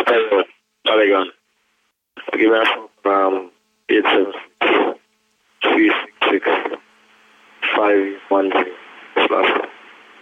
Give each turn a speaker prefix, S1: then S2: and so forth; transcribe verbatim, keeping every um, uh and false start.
S1: Spell Polygon. Give me a phone. Um, eight seven six three six six five one zero.